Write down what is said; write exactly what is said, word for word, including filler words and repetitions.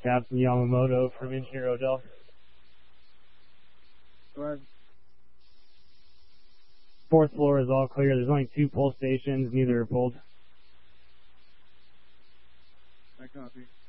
Captain Yamamoto from Engineer Odell. Go ahead. Fourth floor is all clear. There's only two pull stations. Neither are pulled. I copy.